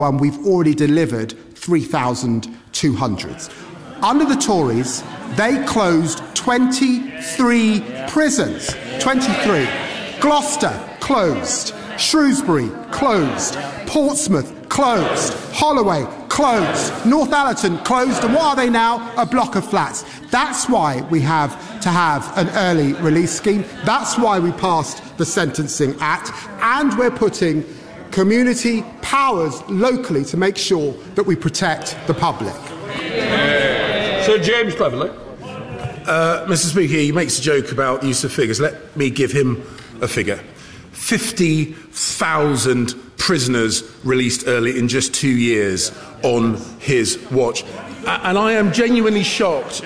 and we've already delivered 3,200. Under the Tories, they closed 23 prisons. 23. Gloucester closed. Shrewsbury closed. Portsmouth closed. Holloway closed. Northallerton closed. And what are they now? A block of flats. That's why we have to have an early release scheme. That's why we passed the Sentencing Act. And we're putting community powers locally to make sure that we protect the public. Sir James Cleverly. Mr. Speaker, he makes a joke about the use of figures. Let me give him a figure. 50,000 prisoners released early in just 2 years on his watch. And I am genuinely shocked.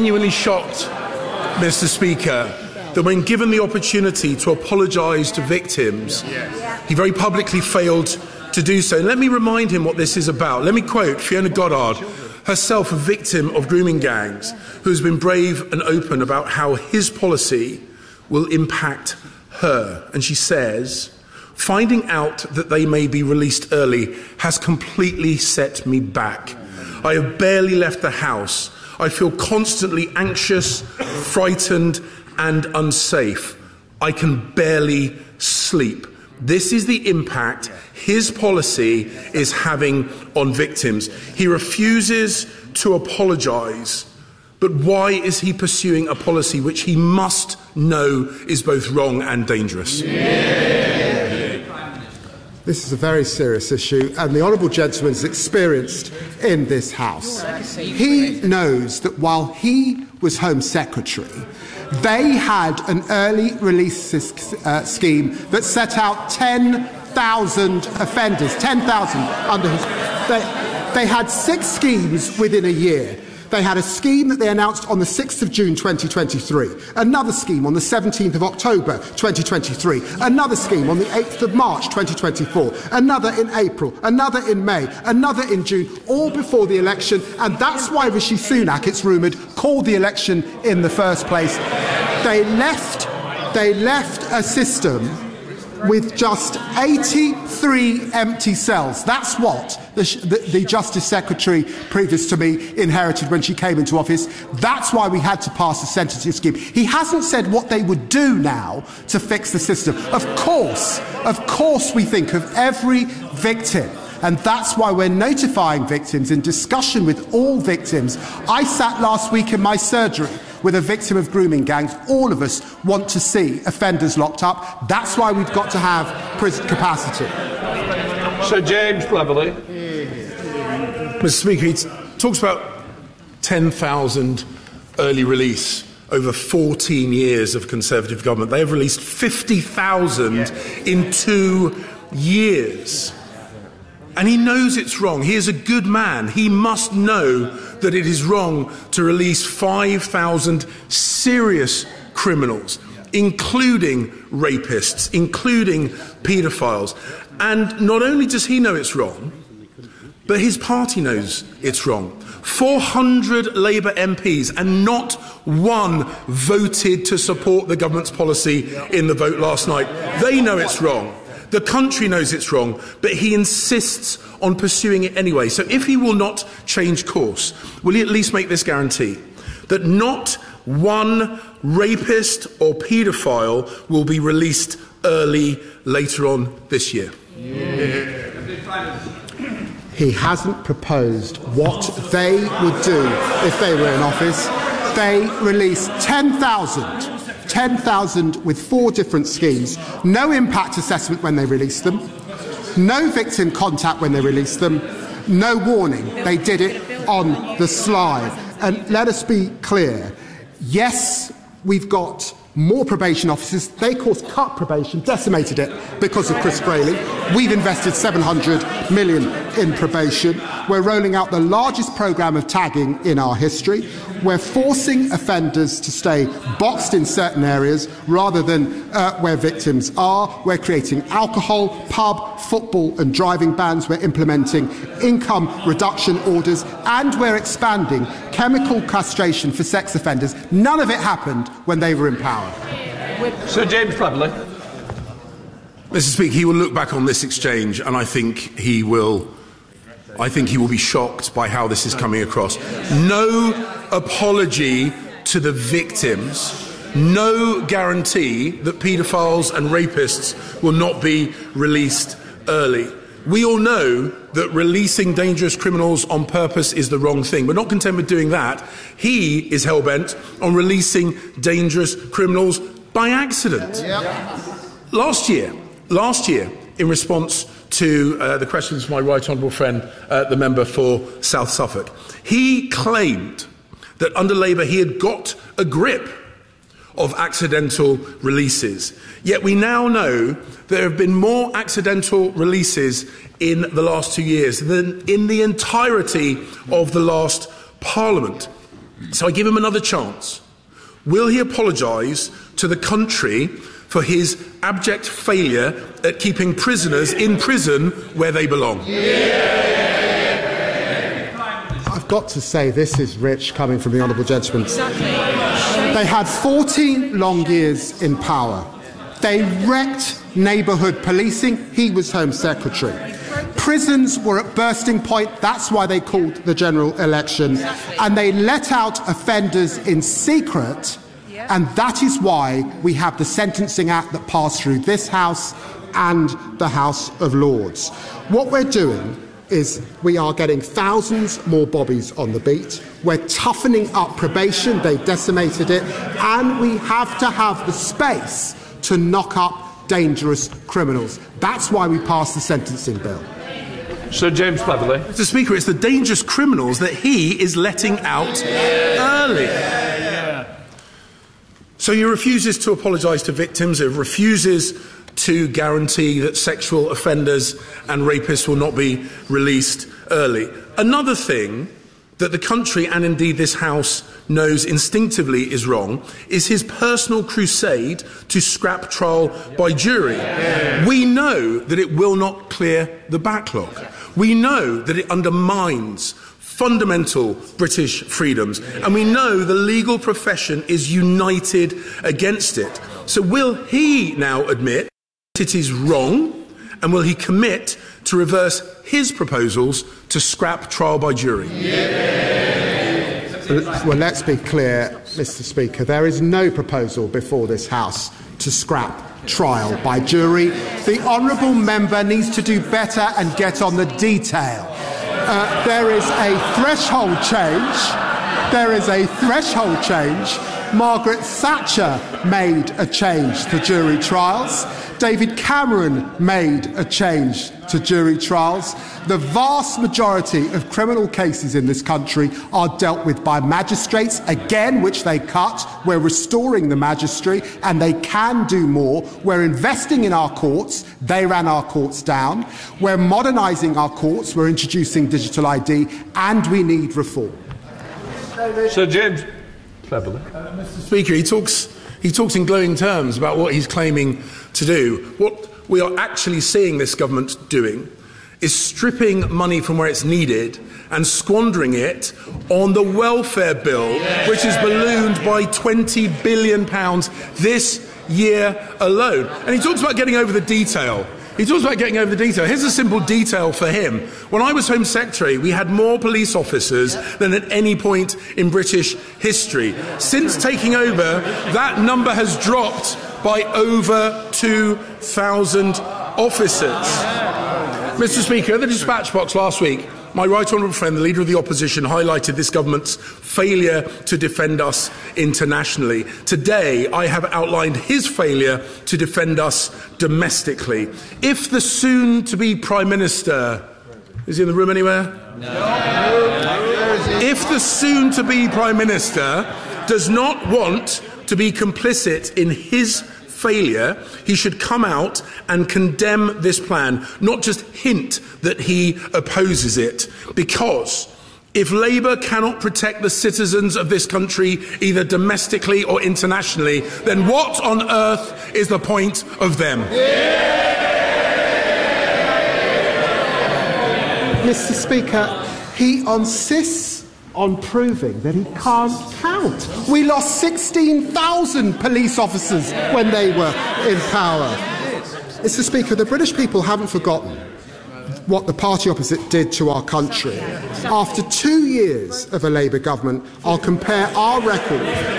Mr. Speaker, that when given the opportunity to apologise to victims, he very publicly failed to do so. And let me remind him what this is about. Let me quote Fiona Goddard, herself a victim of grooming gangs, who has been brave and open about how his policy will impact her. And she says, "Finding out that they may be released early has completely set me back. I have barely left the house. I feel constantly anxious, frightened and unsafe. I can barely sleep." This is the impact his policy is having on victims. He refuses to apologise. But why is he pursuing a policy which he must know is both wrong and dangerous? This is a very serious issue, and the Honourable Gentleman is experienced in this House. He knows that while he was Home Secretary, they had an early release scheme that set out 10,000 offenders, 10,000 under his... They had 6 schemes within a year. They had a scheme that they announced on the 6th of June 2023, another scheme on the 17th of October 2023, another scheme on the 8th of March 2024, another in April, another in May, another in June, all before the election. And that's why Rishi Sunak, it's rumoured, called the election in the first place. They left a system with just 83 empty cells. That's what the Justice Secretary previous to me inherited when she came into office. That's why we had to pass a sentencing scheme. He hasn't said what they would do now to fix the system. Of course we think of every victim. And that's why we're notifying victims in discussion with all victims. I sat last week in my surgery with a victim of grooming gangs. All of us want to see offenders locked up. That's why we've got to have prison capacity. Sir James Cleverly. Mr. Speaker, he talks about 10,000 early release over 14 years of Conservative government. They have released 50,000 in 2 years. And he knows it's wrong. He is a good man. He must know that it is wrong to release 5,000 serious criminals, including rapists, including paedophiles. And not only does he know it's wrong, but his party knows it's wrong. 400 Labour MPs and not one voted to support the government's policy in the vote last night. They know it's wrong. The country knows it's wrong, but he insists on pursuing it anyway. So if he will not change course, will he at least make this guarantee that not one rapist or paedophile will be released early later on this year? He hasn't proposed what they would do if they were in office. They released 10,000 with 4 different schemes, no impact assessment when they released them, no victim contact when they released them, no warning. They did it on the sly. And let us be clear, yes, we've got more probation officers. They, of course, cut probation, decimated it because of Chris Grayling. We've invested £700 million in probation. We're rolling out the largest programme of tagging in our history. We're forcing offenders to stay boxed in certain areas rather than where victims are. We're creating alcohol, pub, football and driving bans. We're implementing income reduction orders, and we're expanding chemical castration for sex offenders. None of it happened when they were in power. Sir James Cleverly. Mr. Speaker, he will look back on this exchange and I think he will I think he will be shocked by how this is coming across. No apology to the victims. No guarantee that paedophiles and rapists will not be released early. We all know that releasing dangerous criminals on purpose is the wrong thing. But not content with doing that, he is hell-bent on releasing dangerous criminals by accident. Last year, in response to the questions of my right honourable friend, the member for South Suffolk, he claimed that under Labour he had got a grip of accidental releases. Yet we now know there have been more accidental releases in the last 2 years than in the entirety of the last Parliament. So I give him another chance. Will he apologise to the country for his abject failure at keeping prisoners in prison where they belong? I've got to say, this is rich coming from the honourable gentleman. Exactly. They had 14 long years in power. They wrecked neighbourhood policing. He was Home Secretary. Prisons were at bursting point. That's why they called the general election. And they let out offenders in secret. And that is why we have the Sentencing Act that passed through this House and the House of Lords. What we're doing is we are getting thousands more bobbies on the beat. We're toughening up probation. They decimated it. And we have to have the space to knock up dangerous criminals. That's why we passed the sentencing bill. Sir James Cleverly. Mr. Speaker, it's the dangerous criminals that he is letting out early. So he refuses to apologise to victims. He refuses to guarantee that sexual offenders and rapists will not be released early. Another thing that the country and indeed this House knows instinctively is wrong is his personal crusade to scrap trial by jury. We know that it will not clear the backlog. We know that it undermines fundamental British freedoms, and we know the legal profession is united against it. So will he now admit it is wrong, and will he commit to reverse his proposals to scrap trial by jury? Well, let's be clear, Mr. Speaker. There is no proposal before this House to scrap trial by jury. The honourable member needs to do better and get on the detail. There is a threshold change. There is a threshold change. Margaret Thatcher made a change to jury trials. David Cameron made a change to jury trials. The vast majority of criminal cases in this country are dealt with by magistrates, again, which they cut. We're restoring the magistrate, and they can do more. We're investing in our courts. They ran our courts down. We're modernising our courts. We're introducing digital ID, and we need reform. Sir James Cleverly. Mr. Speaker, he talks in glowing terms about what he's claiming to do. What we are actually seeing this government doing is stripping money from where it's needed and squandering it on the welfare bill, which is ballooned by £20 billion this year alone. And he talks about getting over the detail. Here's a simple detail for him. When I was Home Secretary, we had more police officers than at any point in British history. Since taking over, that number has dropped by over 2,000 officers. Mr. Speaker, in the dispatch box last week, my right honourable friend, the Leader of the Opposition, highlighted this government's failure to defend us internationally. Today, I have outlined his failure to defend us domestically. If the soon-to-be Prime Minister... Is he in the room anywhere? No. If the soon-to-be Prime Minister does not want to be complicit in his failure, he should come out and condemn this plan, not just hint that he opposes it. Because if Labour cannot protect the citizens of this country, either domestically or internationally, then what on earth is the point of them? Mr. Speaker, he insists on proving that he can't count. We lost 16,000 police officers when they were in power. Mr. Speaker, the British people haven't forgotten what the party opposite did to our country. After 2 years of a Labour government, I'll compare our record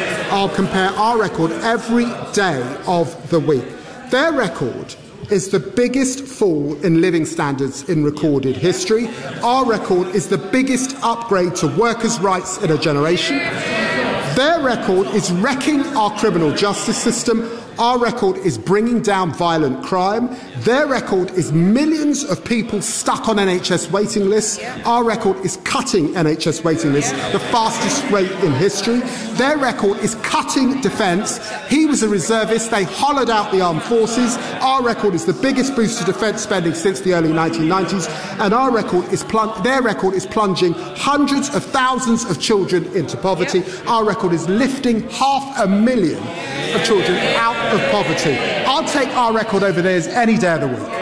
every day of the week. Their record is the biggest fall in living standards in recorded history. Our record is the biggest upgrade to workers' rights in a generation. Their record is wrecking our criminal justice system. Our record is bringing down violent crime. Their record is millions of people stuck on NHS waiting lists. Our record is cutting NHS waiting lists, the fastest rate in history. Their record is cutting defence. He was a reservist. They hollowed out the armed forces. Our record is the biggest boost to defence spending since the early 1990s. And their record is plunging hundreds of thousands of children into poverty. Our record is lifting 500,000 of children out of poverty. I'll take our record over theirs any day of the week.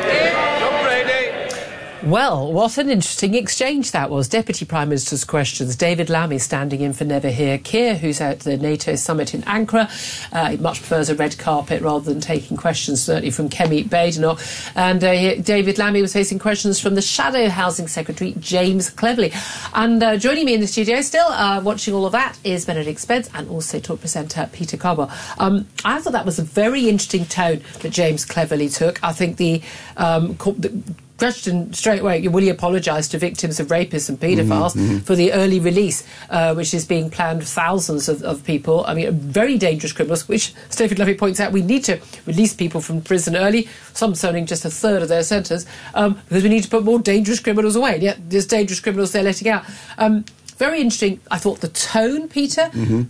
Well, what an interesting exchange that was. Deputy Prime Minister's questions. David Lammy standing in for Never Hear Keir, who's at the NATO summit in Ankara. He much prefers a red carpet rather than taking questions, certainly from Kemi Badenoch. And David Lammy was facing questions from the Shadow Housing Secretary, James Cleverly. And joining me in the studio still, watching all of that, is Benedict Spence and also talk presenter Peter Cobble. I thought that was a very interesting tone that James Cleverly took. I think the question straight away, will he apologise to victims of rapists and paedophiles for the early release, which is being planned of thousands of people. I mean, very dangerous criminals, which David Lammy points out we need to release people from prison early, some serving just a third of their sentence, because we need to put more dangerous criminals away. And yet there's dangerous criminals they're letting out. Very interesting, I thought, the tone, Peter.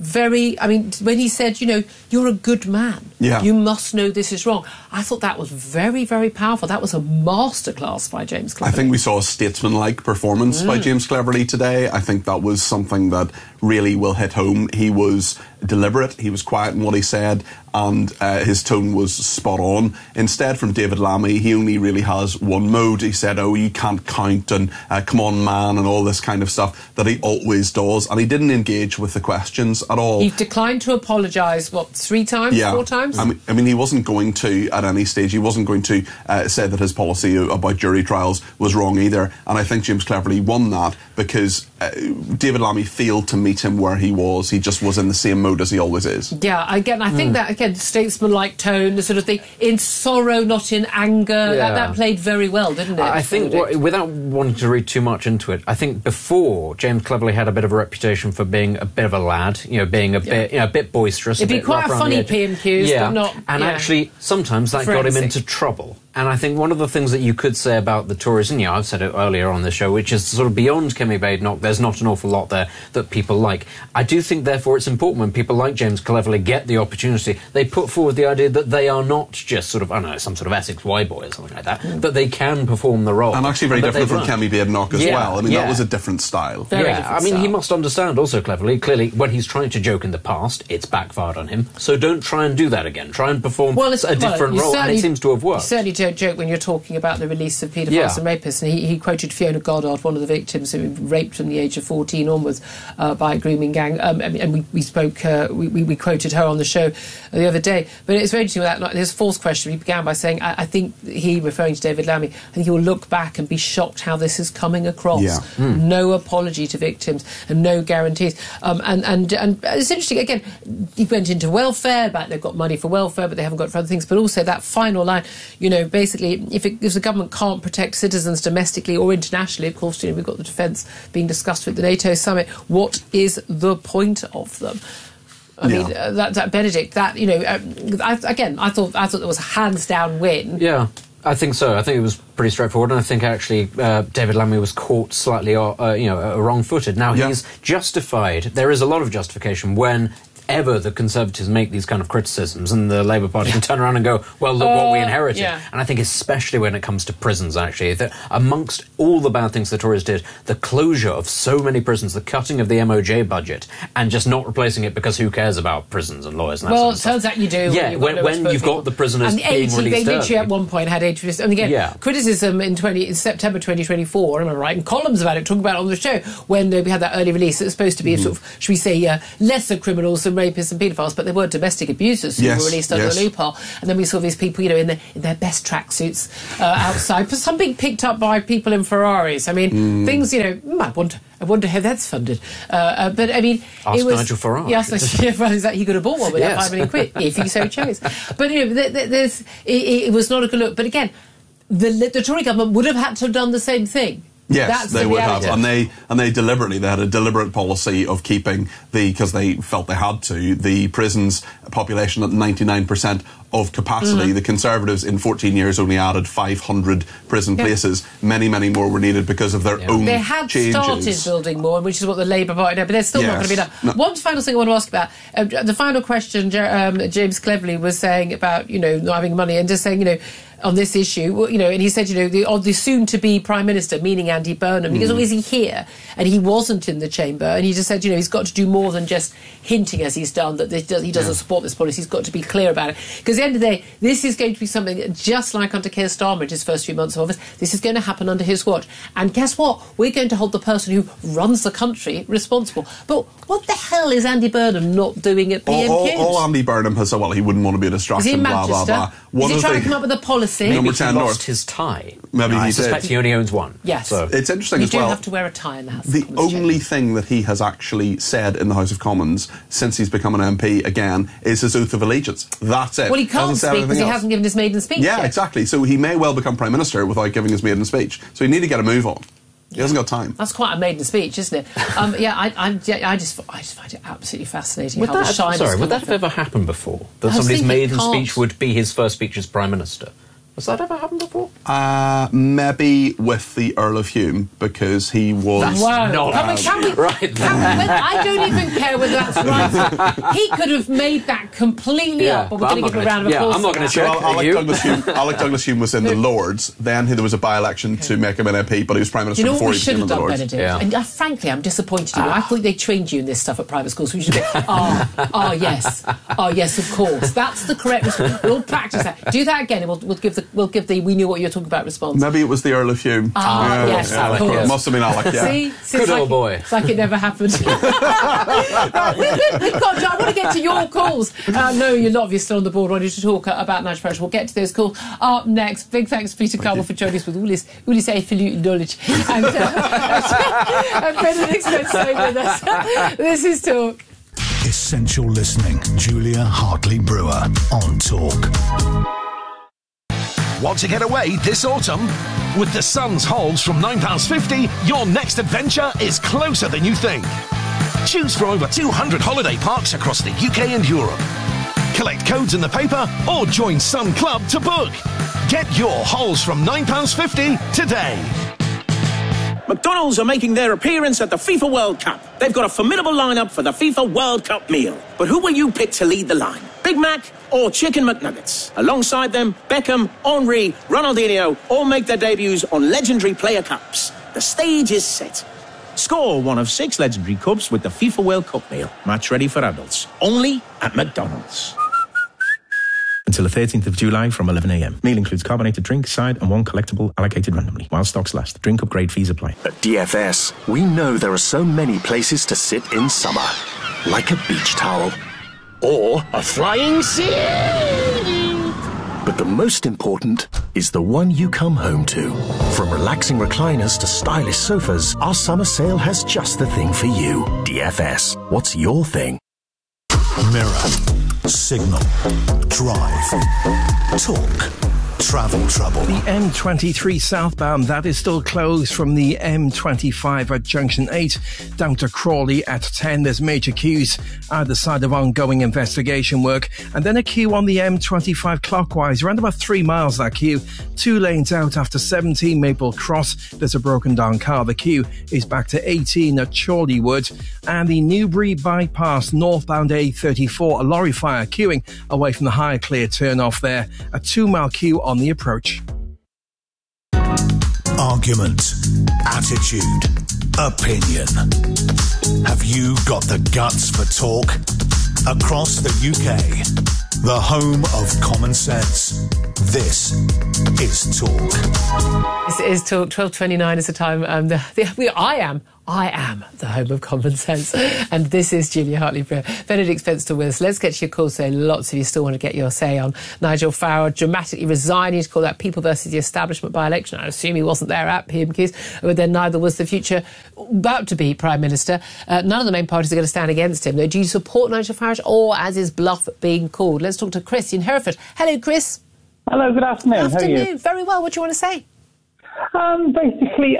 When he said, you're a good man. Yeah. You must know this is wrong. I thought that was very, very powerful. That was a masterclass by James Cleverly. I think we saw a statesman-like performance by James Cleverly today. I think that was something that really will hit home. He was deliberate, he was quiet in what he said, and his tone was spot on. Instead, from David Lammy, he only really has one mode. He said, you can't count, and come on, man, and all this kind of stuff that he always does, and he didn't engage with the questions at all. He declined to apologise, 3 times, 4 times? I mean, he wasn't going to, at any stage, he wasn't going to say that his policy about jury trials was wrong either, and I think James Cleverly won that because David Lammy failed to meet him where he was. He just was in the same mode as he always is. Yeah, again, I think that, statesman-like tone, the sort of thing, in sorrow, not in anger, that played very well, didn't it? I think, without wanting to read too much into it, I think before, James Cleverly had a bit of a reputation for being a bit of a lad, being a bit boisterous. It'd be quite a funny PMQs, but not... And actually, sometimes that got him into trouble. And I think one of the things that you could say about the Tories, and I've said it earlier on the show, which is sort of beyond Kemi Badenoch, there's not an awful lot there that people like. I do think, therefore, it's important when people like James Cleverly get the opportunity, they put forward the idea that they are not just sort of, some sort of Essex Y-boy or something like that, that they can perform the role. And actually very different from Kemi Badenoch as well. I mean, that was a different style. Very different style. He must understand also, Cleverly, clearly, when he's trying to joke in the past, it's backfired on him. So don't try and do that again. Try and perform a different role, and it seems to have worked. You certainly don't joke when you're talking about the release of paedophiles and rapists, and he quoted Fiona Goddard, one of the victims who was raped from the age of 14 onwards by a grooming gang, and we spoke, we quoted her on the show the other day. But it's very interesting with that. There's a false question. He began by saying, I think he, referring to David Lammy, I think he will look back and be shocked how this is coming across. No apology to victims and no guarantees. And it's interesting, again, he went into welfare, but they've got money for welfare, but they haven't got it for other things. But also that final line, basically, if the government can't protect citizens domestically or internationally, of course, we've got the defence being discussed at the NATO summit, what is the point of them? I mean, that Benedict, I thought there was a hands-down win. Yeah. I think so. I think it was pretty straightforward, and I think actually David Lammy was caught slightly, wrong-footed. Now, he's justified. There is a lot of justification whenever the Conservatives make these kind of criticisms, and the Labour Party can turn around and go, well, look what we inherited. Yeah. And I think especially when it comes to prisons, actually, that amongst all the bad things the Tories did, the closure of so many prisons, the cutting of the MOJ budget, and just not replacing it because who cares about prisons and lawyers and that sort of stuff. Well, it turns out you do. Yeah, when you've got the prisoners being released early. They literally at one point had 80... And again, criticism in September 2024, am I right, and columns about it, talking about it on the show, when we had that early release. It was supposed to be sort of, should we say, lesser criminals them rapists and paedophiles, but they were domestic abusers who were released under a loophole. And then we saw these people, in their best tracksuits outside, for some being picked up by people in Ferraris. I mean, things, I wonder how that's funded. But I mean, ask it was Nigel Farage. Yes, he could have bought one with that £5 million if he so chose. But it was not a good look. But again, the Tory government would have had to have done the same thing. Yes, they would have, and they had a deliberate policy of keeping because they felt they had to, the prisons population at 99% of capacity. The Conservatives in 14 years only added 500 prison places. Many, many more were needed because of their own changes. They had started building more, which is what the Labour Party did, but they're still not going to be done. No. One final thing I want to ask about, the final question James Cleverly was saying about, not having money and just saying, on this issue, and he said, the soon-to-be Prime Minister, meaning Andy Burnham, because is he here? And he wasn't in the chamber, and he just said, he's got to do more than just hinting, as he's done, that he doesn't support this policy. He's got to be clear about it. Because at the end of the day, this is going to be something just like under Keir Starmer in his first few months of office. This is going to happen under his watch. And guess what? We're going to hold the person who runs the country responsible. But what the hell is Andy Burnham not doing at PMQs? All Andy Burnham has said, he wouldn't want to be a distraction, is he in blah, Manchester? blah, blah. Is he trying to come up with a policy? Maybe Number 10 he lost North. his tie. Maybe I he suspect did. he only owns one. Yes. So. It's interesting you as well. You do have to wear a tie in the House of The Commons only thing that he has actually said in the House of Commons since he's become an MP again is his oath of allegiance. That's it. Well, he can't speak because he hasn't given his maiden speech yet. Exactly. So he may well become Prime Minister without giving his maiden speech. So you need to get a move on. He hasn't got time. That's quite a maiden speech, isn't it? I just find it absolutely fascinating Would how the shine would that have ever happened before? That somebody's maiden speech would be his first speech as Prime Minister? Has that ever happened before? Maybe with the Earl of Hume, because he was... Wow. I don't even care whether that's right. He could have made that completely up, but we're going to give him a round of applause. I'm not going to check. Alec Douglas Hume was in the Lords, then there was a by-election to make him an MP, but he was Prime Minister before he became in the Lords. And frankly, I'm disappointed in you. I thought they trained you in this stuff at private schools. We should go, yes, of course. That's the correct response. We'll practice that. Do that again, and we'll give the we knew what you were talking about response. Maybe it was the Earl of Hume. Yes, Alec, of course. Must have been Alec, yeah. See? Good old boy. It's like it never happened. I want to get to your calls. No, you're not. If you're still on the board, wanting to talk about Nigel Farage. We'll get to those calls up next. Big thanks to Peter Carmel for joining us with all his absolute knowledge. And Benedict Spencer with us. This is Talk. Essential listening. Julia Hartley-Brewer on Talk. Want to get away this autumn? With the Sun's Halls from £9.50, your next adventure is closer than you think. Choose from over 200 holiday parks across the UK and Europe. Collect codes in the paper or join Sun Club to book. Get your Halls from £9.50 today. McDonald's are making their appearance at the FIFA World Cup. They've got a formidable lineup for the FIFA World Cup meal. But who will you pick to lead the line? Big Mac or Chicken McNuggets? Alongside them, Beckham, Henry, Ronaldinho all make their debuts on legendary player cups. The stage is set. Score one of 6 legendary cups with the FIFA World Cup meal. Match ready for adults. Only at McDonald's. Until the 13th of July from 11 a.m. Meal includes carbonated drink, side and one collectible allocated randomly. While stocks last. Drink upgrade fees apply. At DFS, we know there are so many places to sit in summer. Like a beach towel. Or a flying seat. But the most important is the one you come home to. From relaxing recliners to stylish sofas, our summer sale has just the thing for you. DFS. What's your thing? Mirror. Signal. Drive. Talk. Travel trouble. The M23 southbound, that is still closed from the M25 at Junction 8 down to Crawley at 10. There's major queues either side of ongoing investigation work. And then a queue on the M25 clockwise, around about 3 miles that queue. 2 lanes out after 17 Maple Cross. There's a broken down car. The queue is back to 18 at Chorleywood. And the Newbury bypass northbound A34, a lorry fire queuing away from the Highclere turn off there. A 2 mile queue on the approach. Argument, attitude, opinion. Have you got the guts for talk? Across the UK, the home of common sense. This is Talk. This is Talk. 12:29 is the time. I am the home of common sense. And this is Julia Hartley-Brewer. Benedict Spencer with us. Let's get to your call. So lots of you still want to get your say on Nigel Farage dramatically resigning to call that People versus the Establishment by-election. I assume he wasn't there at PMQs, but then neither was the future about to be Prime Minister. None of the main parties are going to stand against him. Do you support Nigel Farage, or as his bluff being called? Let's talk to Chris in Hereford. Hello, Chris. Hello, good afternoon. How are you? Very well. What do you want to say? Basically,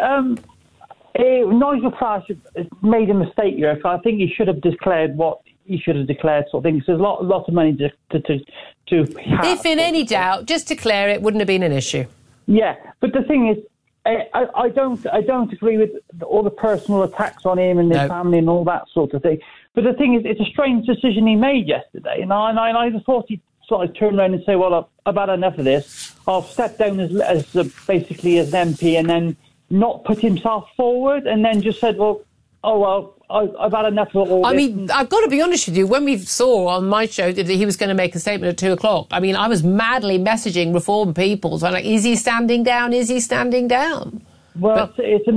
Nigel Farage made a mistake here. I think he should have declared what he should have declared, sort of thing. There's a lot of money to have. If in any doubt, just declare it. Wouldn't have been an issue. Yeah, but the thing is, I don't agree with all the personal attacks on him and his family and all that sort of thing. But the thing is, it's a strange decision he made yesterday, and I thought he'd sort of turn around and say, well, I've had enough of this. I'll step down as basically as an MP, and then not put himself forward, and then just said, I've had enough of all this. I mean, I've got to be honest with you, when we saw on my show that he was going to make a statement at 2 o'clock, I mean, I was madly messaging Reform people. So I'm like, is he standing down? Is he standing down? Well,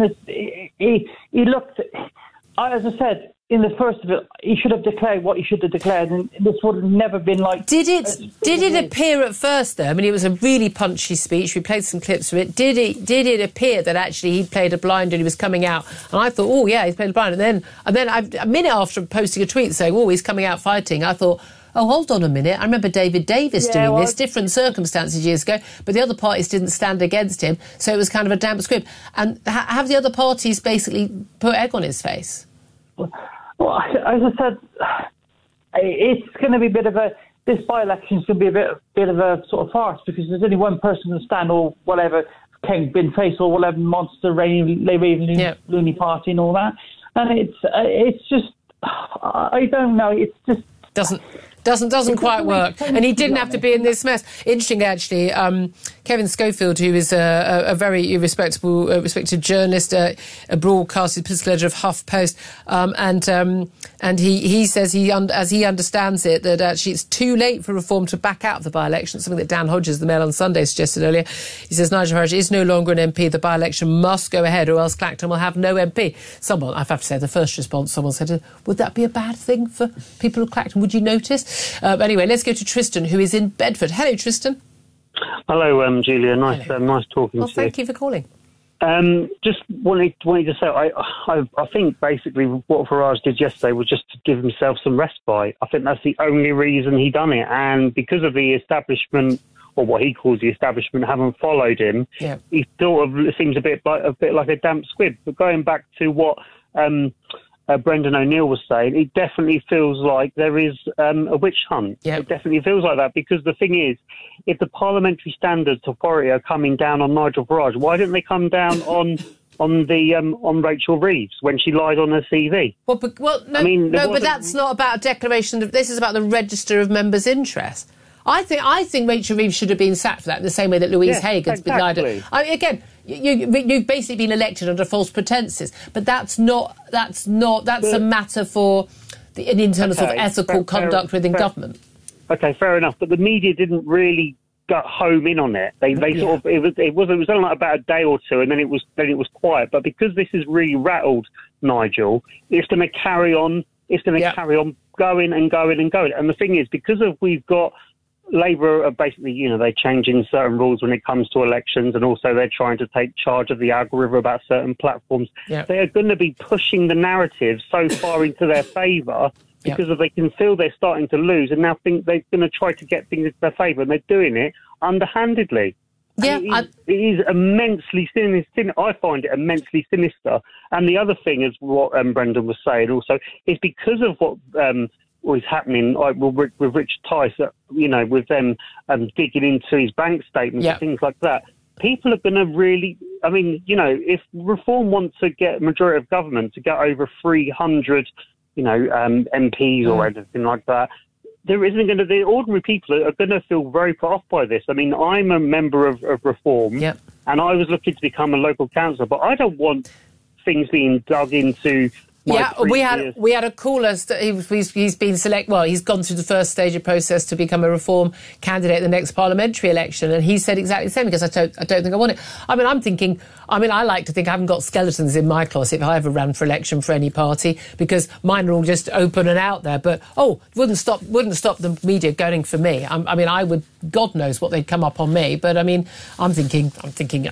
he looked, as I said, in the first of it, he should have declared what he should have declared, and this would have never been like... Did it appear at first, though? I mean, it was a really punchy speech. We played some clips of it. Did it appear that actually he'd played a blind and he was coming out? And I thought, oh, yeah, he's played a blind. And then a minute after posting a tweet saying, oh, he's coming out fighting, I thought, oh, hold on a minute. I remember David Davis doing this, different circumstances years ago, but the other parties didn't stand against him, so it was kind of a damp squib. And have the other parties basically put egg on his face? Well, as I said, it's going to be this by-election is going to be a bit of a sort of farce, because there's only one person to stand, or whatever, King Bin Face, or whatever monster loony party and all that. And it's just, I don't know, it's just... Doesn't quite work. And he didn't have to be in this mess. Interesting, actually, Kevin Schofield, who is a very respected journalist, a broadcaster, political editor of HuffPost, and he says, as he understands it, that actually it's too late for Reform to back out of the by-election, something that Dan Hodges, the Mail on Sunday, suggested earlier. He says Nigel Farage is no longer an MP. The by-election must go ahead, or else Clacton will have no MP. Someone, I have to say, the first response, someone said, would that be a bad thing for people of Clacton? Would you notice? Anyway, let's go to Tristan, who is in Bedford. Hello, Tristan. Hello, Julia. Nice talking to you. Well, thank you for calling. Just wanted to say, I think basically what Farage did yesterday was just to give himself some respite. I think that's the only reason he done it, and because of the establishment, or what he calls the establishment, haven't followed him, he sort of seems a bit like a damp squib. But going back to what Brendan O'Neill was saying, it definitely feels like there is a witch hunt. Yep. It definitely feels like that, because the thing is, if the Parliamentary Standards Authority are coming down on Nigel Farage, why didn't they come down on Rachel Reeves when she lied on her CV? Well, but that's not about a declaration. This is about the Register of Members' Interest. I think Rachel Reeves should have been sacked for that, in the same way that Louise Haig has been lied on. I mean, again, you've basically been elected under false pretences, but that's a matter for an internal sort of ethical conduct within government. Okay, fair enough. But the media didn't really go home in on it. They sort of it was only like about a day or two, and then it was quiet. But because this has really rattled Nigel, it's going to carry on. It's going to carry on going and going and going. And the thing is, because we've got Labour are basically, they're changing certain rules when it comes to elections, and also they're trying to take charge of the algorithm about certain platforms. Yep. They are going to be pushing the narrative so far into their favour, because they can feel they're starting to lose, and now think they're going to try to get things into their favour, and they're doing it underhandedly. Yeah, it is immensely sinister. I find it immensely sinister. And the other thing is what Brendan was saying also is because of what is happening with Richard Tice, with them digging into his bank statements and things like that. People are going to really, if Reform wants to get a majority of government to get over 300, MPs or anything like that, there isn't going to, the ordinary people are going to feel very put off by this. I mean, I'm a member of Reform, and I was looking to become a local councillor, but I don't want things being dug into we had a caller. He's been selected. Well, he's gone through the first stage of process to become a Reform candidate in the next parliamentary election, and he said exactly the same, because I don't think I want it. I mean, I like to think I haven't got skeletons in my closet if I ever ran for election for any party, because mine are all just open and out there. But wouldn't stop the media going for me. I would. God knows what they'd come up on me. But I mean, I'm thinking. I think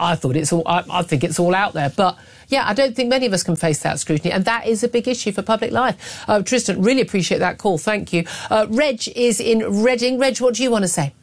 it's all out there. But yeah, I don't think many of us can face that scrutiny, and that is a big issue for public life. Tristan, really appreciate that call. Thank you. Reg is in Reading. Reg, what do you want to say?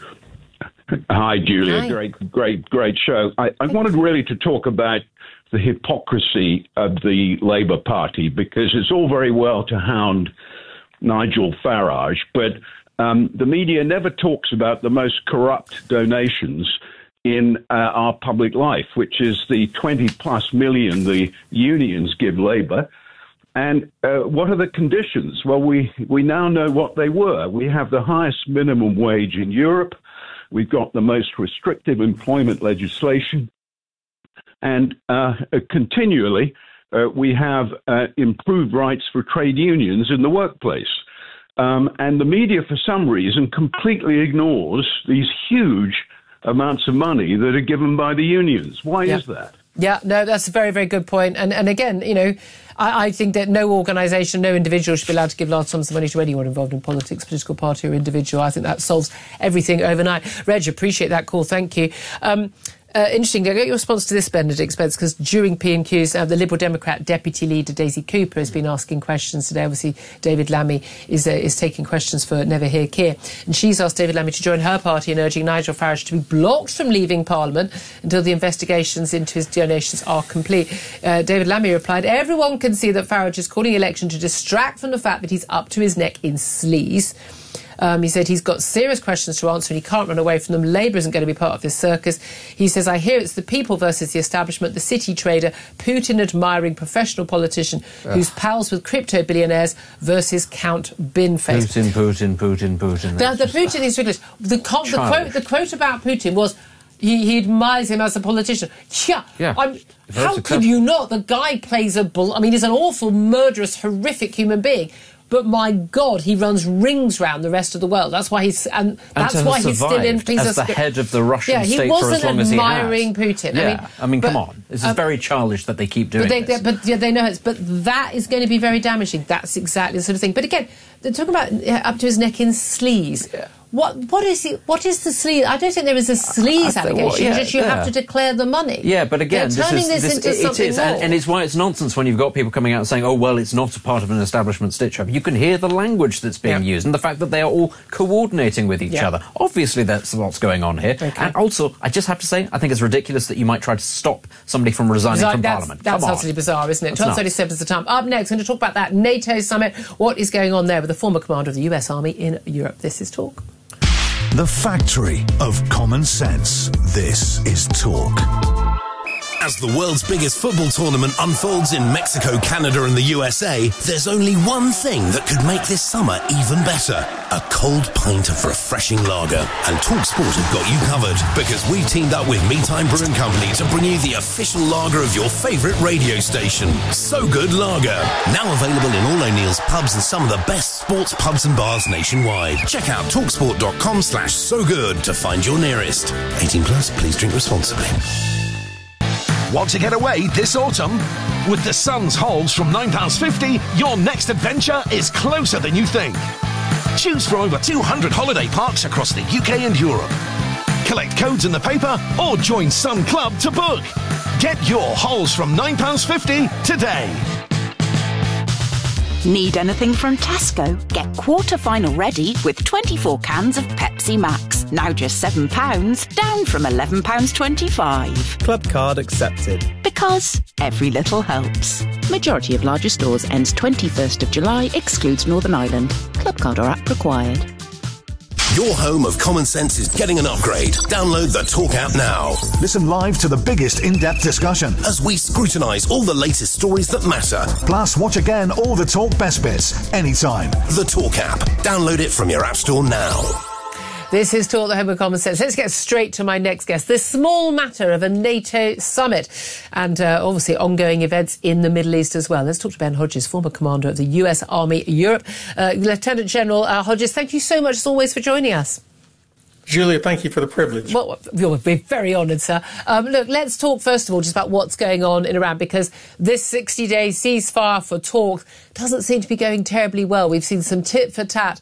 Hi, Julia. Hi. Great show. I wanted really to talk about the hypocrisy of the Labour Party, because it's all very well to hound Nigel Farage, but the media never talks about the most corrupt donations in our public life, which is the 20+ million the unions give Labour. And what are the conditions? Well, we now know what they were. We have the highest minimum wage in Europe. We've got the most restrictive employment legislation. And continually, we have improved rights for trade unions in the workplace. And the media, for some reason, completely ignores these huge amounts of money that are given by the unions. Why is that? Yeah, no, that's a very, very good point. And again, I think that no organisation, no individual should be allowed to give large sums of money to anyone involved in politics, political party or individual. I think that solves everything overnight. Reg, appreciate that call. Thank you. Interesting. I got your response to this, Benedict Spence, because during P&Qs, the Liberal Democrat Deputy Leader Daisy Cooper has been asking questions today. Obviously, David Lammy is taking questions for Never Hear Keir. And she's asked David Lammy to join her party in urging Nigel Farage to be blocked from leaving Parliament until the investigations into his donations are complete. David Lammy replied, everyone can see that Farage is calling election to distract from the fact that he's up to his neck in sleaze. He said he's got serious questions to answer and he can't run away from them. Labour isn't going to be part of this circus. He says, I hear it's the people versus the establishment, the city trader, Putin-admiring professional politician who's pals with crypto billionaires versus Count Binface. Putin. The Putin is ridiculous. The quote about Putin was, he admires him as a politician. Yeah. How could you not? The guy plays he's an awful, murderous, horrific human being. But my God, he runs rings round the rest of the world. That's why he's still in. As the head of the Russian state for as long as he has. He wasn't admiring Putin. Yeah, come on, this is very childish that they keep doing this. They know it's. But that is going to be very damaging. That's exactly the sort of thing. But again, they're talking about up to his neck in sleaze. Yeah. What is the sleaze? I don't think there is a sleaze allegation. You have to declare the money. Yeah, but again, it is, and it's why it's nonsense when you've got people coming out saying, "Oh, well, it's not a part of an establishment stitch-up." You can hear the language that's being used and the fact that they are all coordinating with each other. Obviously, that's what's going on here. Okay. And also, I just have to say, I think it's ridiculous that you might try to stop somebody from resigning from Parliament. That's utterly bizarre, isn't it? 12:37 is the time. Up next, we're going to talk about that NATO summit. What is going on there with the former commander of the US Army in Europe? This is Talk. The factory of common sense. This is Talk. As the world's biggest football tournament unfolds in Mexico, Canada and the USA, there's only one thing that could make this summer even better. A cold pint of refreshing lager. And TalkSport have got you covered, because we've teamed up with Meantime Brewing Company to bring you the official lager of your favourite radio station. So Good Lager. Now available in all O'Neill's pubs and some of the best sports pubs and bars nationwide. Check out talksport.com/sogood to find your nearest. 18+, please drink responsibly. Want to get away this autumn? With the Sun's Holes from £9.50, your next adventure is closer than you think. Choose from over 200 holiday parks across the UK and Europe. Collect codes in the paper or join Sun Club to book. Get your Holes from £9.50 today. Need anything from Tesco? Get quarter-final ready with 24 cans of Pepsi Max. Now just £7, down from £11.25. Club card accepted. Because every little helps. Majority of larger stores ends 21st of July, excludes Northern Ireland. Club card or app required. Your home of common sense is getting an upgrade. Download the Talk app now. Listen live to the biggest in-depth discussion as we scrutinise all the latest stories that matter. Plus, watch again all the Talk best bits anytime. The Talk app. Download it from your app store now. This is Talk, the Home of Common Sense. Let's get straight to my next guest. The small matter of a NATO summit and obviously ongoing events in the Middle East as well. Let's talk to Ben Hodges, former commander of the US Army Europe. Lieutenant General Hodges, thank you so much as always for joining us. Julia, thank you for the privilege. Well, we're very honoured, sir. Look, let's talk first of all just about what's going on in Iran, because this 60-day ceasefire for talk doesn't seem to be going terribly well. We've seen some tit-for-tat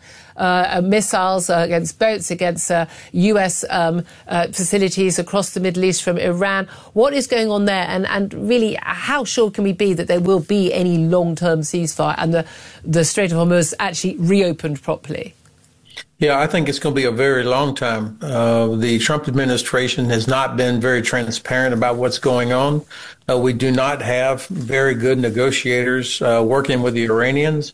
missiles against boats, against US facilities across the Middle East from Iran. What is going on there? And really, how sure can we be that there will be any long-term ceasefire and the Strait of Hormuz actually reopened properly? Yeah, I think it's going to be a very long time. The Trump administration has not been very transparent about what's going on. We do not have very good negotiators working with the Iranians.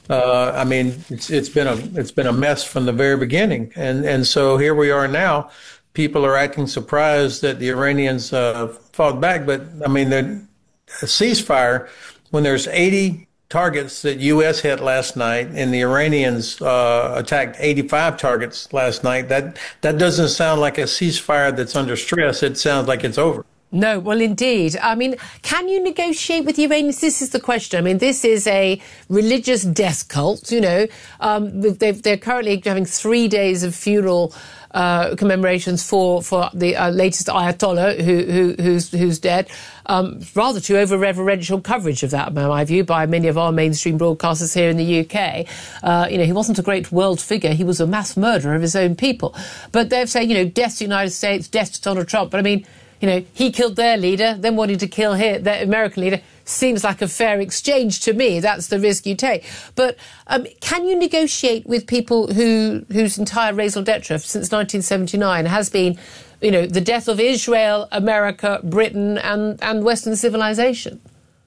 I mean, it's been a mess from the very beginning, and so here we are now. People are acting surprised that the Iranians fought back, but I mean, the ceasefire when there's 80 targets that U.S. hit last night, and the Iranians attacked 85 targets last night. That doesn't sound like a ceasefire that's under stress. It sounds like it's over. No, well, indeed. I mean, can you negotiate with the Iranians? This is the question. I mean, this is a religious death cult, you know. They're currently having 3 days of funeral commemorations for the latest Ayatollah who's dead. Rather too over-reverential coverage of that, in my view, by many of our mainstream broadcasters here in the UK. He wasn't a great world figure. He was a mass murderer of his own people. But they're saying, death to the United States, death to Donald Trump. But I mean, he killed their leader, then wanting to kill their American leader. Seems like a fair exchange to me. That's the risk you take. But can you negotiate with people whose entire raison d'etre since 1979 has been, the death of Israel, America, Britain, and Western civilization?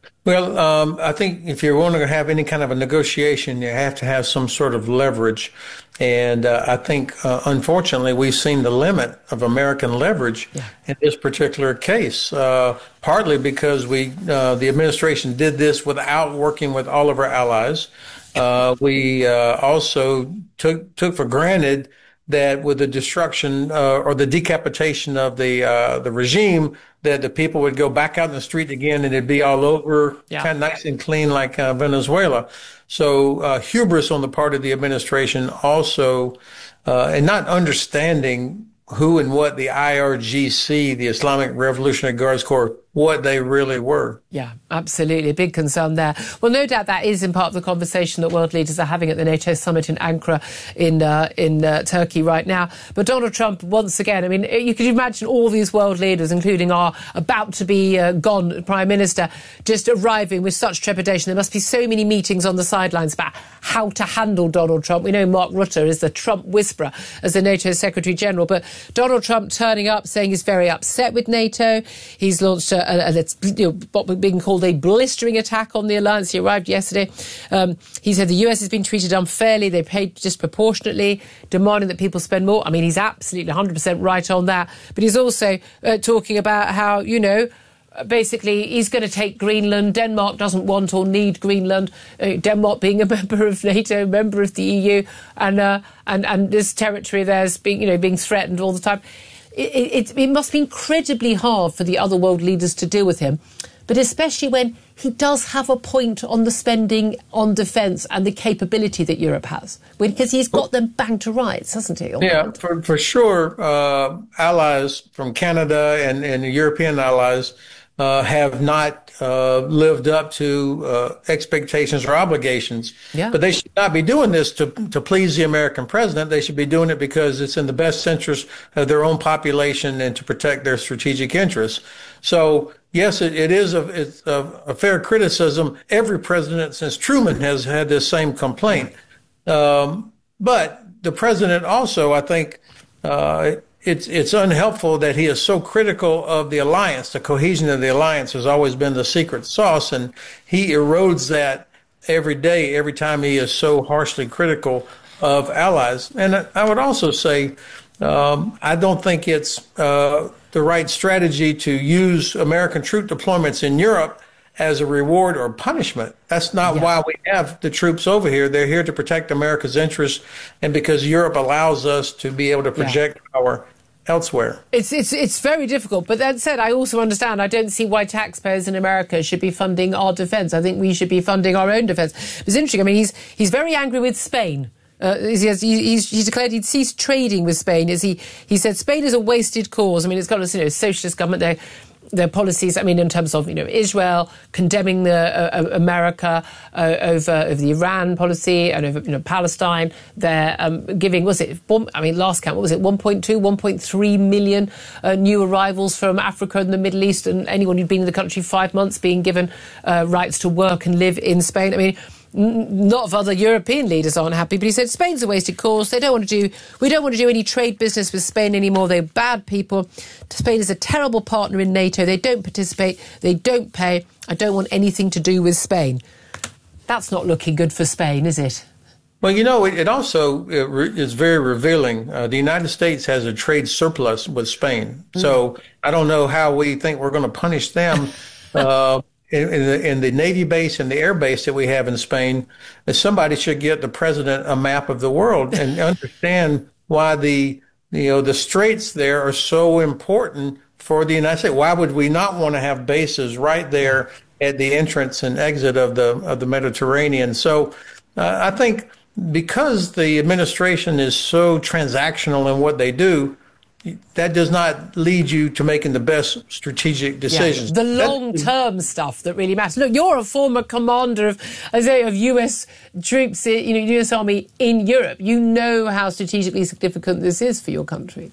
Well, I think if you're going to have any kind of a negotiation, you have to have some sort of leverage. And I think, unfortunately, we've seen the limit of American leverage in this particular case, partly because the administration did this without working with all of our allies. We also took for granted that with the destruction or the decapitation of the regime, that the people would go back out in the street again and it'd be all over, kind of nice and clean like Venezuela. So hubris on the part of the administration also, and not understanding who and what the IRGC, the Islamic Revolutionary Guards Corps, what they really were. Yeah, absolutely. A big concern there. Well, no doubt that is in part of the conversation that world leaders are having at the NATO summit in Ankara in Turkey right now. But Donald Trump, once again, I mean, you could imagine all these world leaders, including our about-to-be gone Prime Minister, just arriving with such trepidation. There must be so many meetings on the sidelines about how to handle Donald Trump. We know Mark Rutte is the Trump whisperer as the NATO Secretary General. But Donald Trump turning up, saying he's very upset with NATO. He's launched what being called a blistering attack on the alliance. He arrived yesterday. He said the US has been treated unfairly. They paid disproportionately, demanding that people spend more. I mean, he's absolutely 100% right on that. But he's also talking about how, basically he's going to take Greenland. Denmark doesn't want or need Greenland. Denmark being a member of NATO, member of the EU, and this territory there's being threatened all the time. It must be incredibly hard for the other world leaders to deal with him, but especially when he does have a point on the spending on defence and the capability that Europe has, because he's got them banged to rights, hasn't he? Yeah, for sure. Allies from Canada and European allies have not lived up to expectations or obligations. Yeah. But they should not be doing this to please the American president. They should be doing it because it's in the best interest of their own population and to protect their strategic interests. So, yes, it is a fair criticism. Every president since Truman has had this same complaint. But the president also, I think, it's unhelpful that he is so critical of the alliance. The cohesion of the alliance has always been the secret sauce, and he erodes that every day, every time he is so harshly critical of allies. And I would also say I don't think it's the right strategy to use American troop deployments in Europe as a reward or punishment. That's not why we have the troops over here. They're here to protect America's interests, and because Europe allows us to be able to project power elsewhere. It's very difficult. But that said, I also understand. I don't see why taxpayers in America should be funding our defence. I think we should be funding our own defence. It's interesting. I mean, he's very angry with Spain. He's declared he'd ceased trading with Spain. He said Spain is a wasted cause. I mean, it's got a socialist government. Their policies, I mean, in terms of Israel condemning America over the Iran policy and over Palestine, they're giving last count, what was it, 1.3 million new arrivals from Africa and the Middle East, and anyone who'd been in the country 5 months being given rights to work and live in Spain. I mean, a lot of other European leaders aren't happy, but he said Spain's a wasted cause. We don't want to do any trade business with Spain anymore. They're bad people. Spain is a terrible partner in NATO. They don't participate. They don't pay. I don't want anything to do with Spain. That's not looking good for Spain, is it? Well, it also is very revealing. The United States has a trade surplus with Spain. So I don't know how we think we're going to punish them. In the Navy base and the air base that we have in Spain, somebody should get the president a map of the world and understand why the straits there are so important for the United States. Why would we not want to have bases right there at the entrance and exit of the Mediterranean? So I think because the administration is so transactional in what they do, that does not lead you to making the best strategic decisions. The long-term stuff that really matters. Look, you're a former commander of U.S. troops, U.S. Army in Europe. You know how strategically significant this is for your country.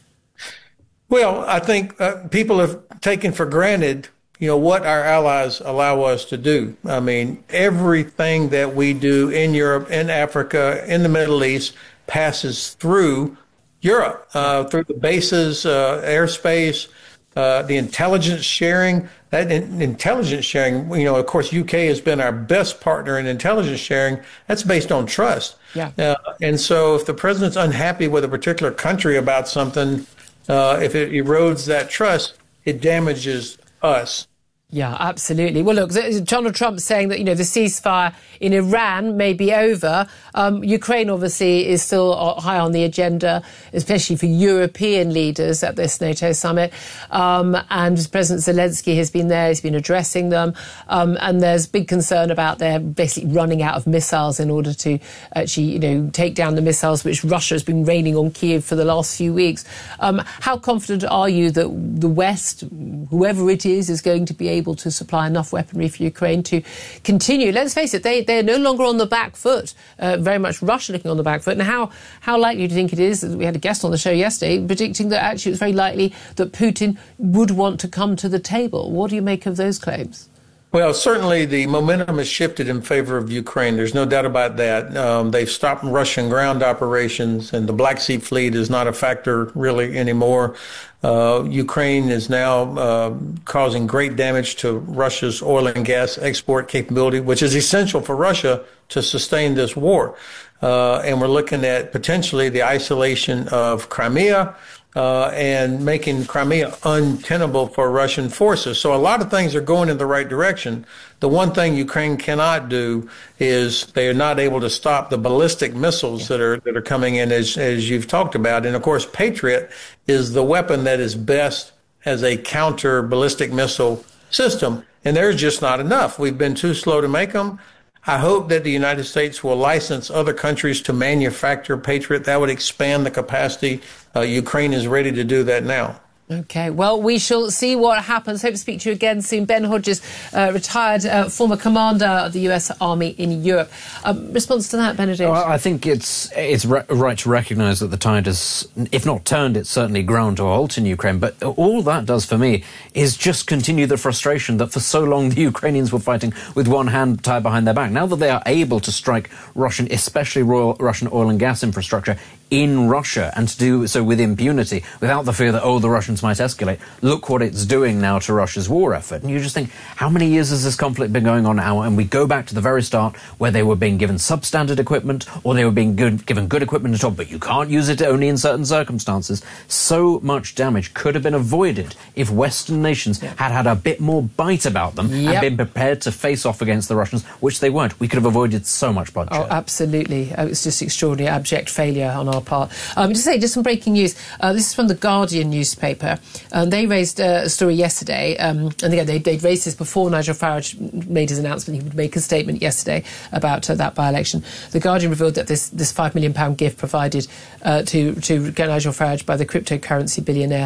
Well, I think people have taken for granted, what our allies allow us to do. I mean, everything that we do in Europe, in Africa, in the Middle East passes through Europe, through the bases, airspace, the intelligence sharing. That intelligence sharing, of course, UK has been our best partner in intelligence sharing. That's based on trust. And so if the president's unhappy with a particular country about something, if it erodes that trust, it damages us. Yeah, absolutely. Well, look, Donald Trump saying that, the ceasefire in Iran may be over. Ukraine, obviously, is still high on the agenda, especially for European leaders at this NATO summit. And President Zelensky has been there. He's been addressing them. And there's big concern about their basically running out of missiles in order to actually, take down the missiles which Russia has been raining on Kyiv for the last few weeks. How confident are you that the West, whoever it is going to be able to supply enough weaponry for Ukraine to continue? Let's face it, they're no longer on the back foot, very much Russia looking on the back foot. And how likely do you think it is, we had a guest on the show yesterday predicting that actually it's very likely that Putin would want to come to the table? What do you make of those claims? Well, certainly the momentum has shifted in favor of Ukraine. There's no doubt about that. They've stopped Russian ground operations, and the Black Sea Fleet is not a factor really anymore. Ukraine is now causing great damage to Russia's oil and gas export capability, which is essential for Russia to sustain this war. And we're looking at potentially the isolation of Crimea, and making Crimea untenable for Russian forces. So a lot of things are going in the right direction. The one thing Ukraine cannot do is they are not able to stop the ballistic missiles that are coming in, as you've talked about. And of course, Patriot is the weapon that is best as a counter ballistic missile system. And there's just not enough. We've been too slow to make them. I hope that the United States will license other countries to manufacture Patriot. That would expand the capacity. Ukraine is ready to do that now. OK, well, we shall see what happens. Hope to speak to you again soon. Ben Hodges, retired former commander of the US Army in Europe. Response to that, Benedict? Well, I think it's right to recognise that the tide has, if not turned, it's certainly ground to a halt in Ukraine. But all that does for me is just continue the frustration that for so long the Ukrainians were fighting with one hand tied behind their back. Now that they are able to strike Russian, especially Russian oil and gas infrastructure in Russia, and to do so with impunity, without the fear that, the Russians things might escalate. Look what it's doing now to Russia's war effort. And you just think, how many years has this conflict been going on now? And we go back to the very start where they were being given substandard equipment, or they were being given good equipment at all, but you can't use it only in certain circumstances. So much damage could have been avoided if Western nations had a bit more bite about them and been prepared to face off against the Russians, which they weren't. We could have avoided so much bloodshed. Oh, absolutely. It's just extraordinary, abject failure on our part. Just some breaking news. This is from the Guardian newspaper. They raised a story yesterday, and again, they'd raised this before Nigel Farage made his announcement. He would make a statement yesterday about that by-election. The Guardian revealed that this £5 million gift provided to Nigel Farage by the cryptocurrency billionaire,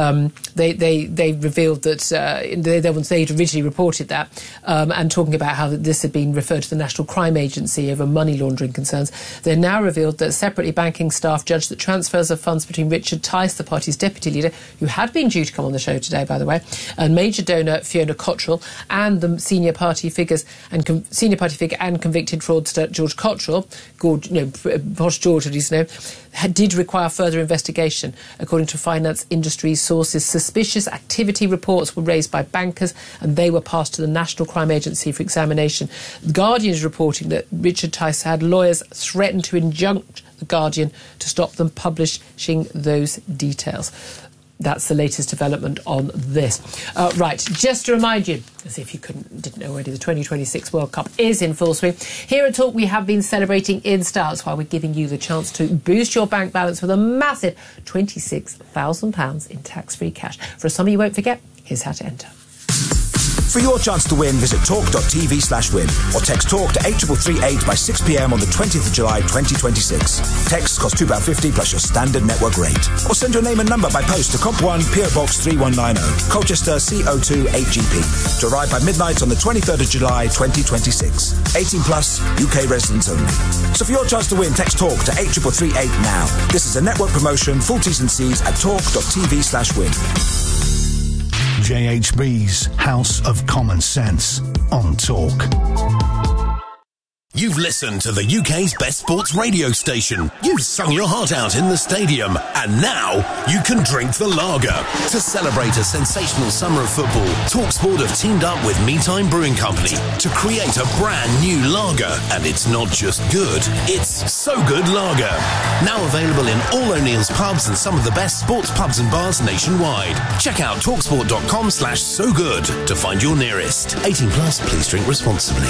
they revealed that they'd originally reported that, and talking about how this had been referred to the National Crime Agency over money laundering concerns. They now revealed that separately banking staff judged that transfers of funds between Richard Tice, the party's deputy leader, who had been due to come on the show today, by the way, and major donor Fiona Cottrell, and the senior party figure and convicted fraudster George Cottrell, Posh George, as he's known, did require further investigation. According to finance industry sources, suspicious activity reports were raised by bankers, and they were passed to the National Crime Agency for examination. The Guardian is reporting that Richard Tice had lawyers threaten to injunct the Guardian to stop them publishing those details. That's the latest development on this. Right, just to remind you, as if you didn't know already, the 2026 World Cup is in full swing. Here at Talk, we have been celebrating in style. That's why we're giving you the chance to boost your bank balance with a massive £26,000 in tax-free cash. For a summer you won't forget, here's how to enter. For your chance to win, visit talk.tv/win or text TALK to 8338 by 6 p.m. on the 20th of July 2026. Texts cost £2.50 plus your standard network rate. Or send your name and number by post to Comp 1 PO Box 3190, Colchester CO2 8GP. To arrive by midnight on the 23rd of July 2026. 18 plus, UK residents only. So for your chance to win, text TALK to 8338 now. This is a network promotion. Full T's and C's at talk.tv/win. JHB's House of Common Sense on Talk. You've listened to the UK's best sports radio station. You've sung your heart out in the stadium. And now you can drink the lager. To celebrate a sensational summer of football, TalkSport have teamed up with Meantime Brewing Company to create a brand new lager. And it's not just good, it's So Good Lager. Now available in all O'Neill's pubs and some of the best sports pubs and bars nationwide. Check out talksport.com/sogood to find your nearest. 18 plus, please drink responsibly.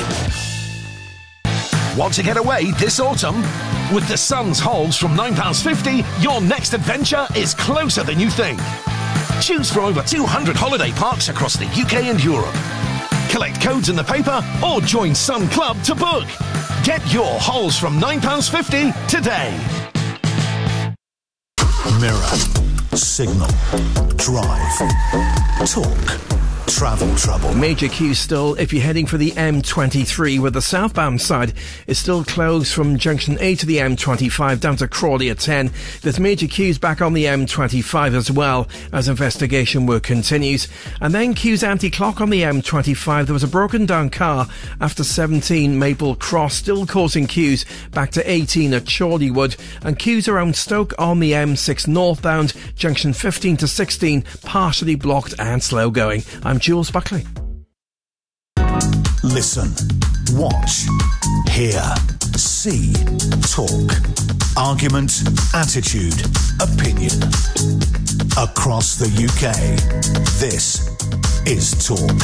Want to get away this autumn? With the Sun's Halls from £9.50, your next adventure is closer than you think. Choose from over 200 holiday parks across the UK and Europe. Collect codes in the paper or join Sun Club to book. Get your Halls from £9.50 today. Mirror, Signal, Drive, Talk. Travel trouble. Major queues still if you're heading for the M23, where the southbound side is still closed from junction A to the M25 down to Crawley at 10. There's major queues back on the M25 as well as investigation work continues. And then queues anti-clock on the M25. There was a broken down car after 17 Maple Cross, still causing queues back to 18 at Chorleywood, and queues around Stoke on the M6 northbound, junction 15 to 16 partially blocked and slow going. I'm Jules Buckley. Listen, watch, hear, see, talk. Argument, attitude, opinion. Across the UK, this is Talk.